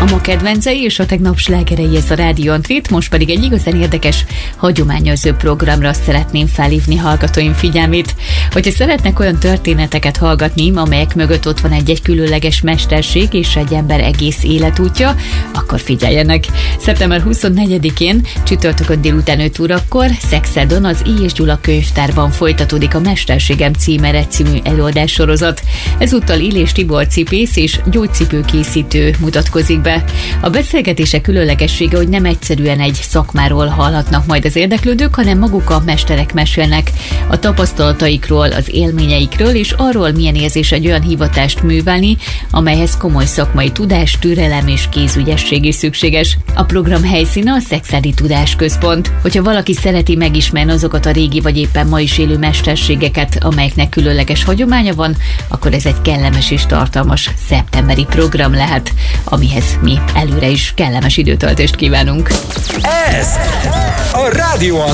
ma kedvencei és a tegnap slágerei, ez a Rádió Antrit, most pedig egy igazán érdekes, hagyományozó programra szeretném felhívni hallgatóim figyelmét. Hogyha szeretnek olyan történeteket hallgatni, amelyek mögött ott van egy különleges mesterség és egy ember egész életútja, akkor figyeljenek! Szeptember 24-én, csütörtökön délután 5 órakor Szexádon az I. és Gyula könyvtárban folytatódik a Mesterségem címere című előadássorozat. Ezúttal Illés Tibor cipész és gyógycipőkészítő mutatkozik be. A beszélgetések különlegessége, hogy nem egyszerűen egy szakmáról hallhatnak majd az érdeklődők, hanem maguk a mesterek mesélnek a tapasztalataikról, az élményeikről, és arról, milyen érzés egy olyan hivatást művelni, amelyhez komoly szakmai tudás, türelem és kézügyesség is szükséges. A program helyszíne a Szexádi Tudásközpont. Hogyha valaki szereti megismerni azokat a régi vagy éppen ma is élő mesterségeket, amelyeknek különleges hagyománya van, akkor ez egy kellemes és tartalmas szeptemberi program lehet, amihez mi előre is kellemes időtöltést kívánunk. Ez a Rádió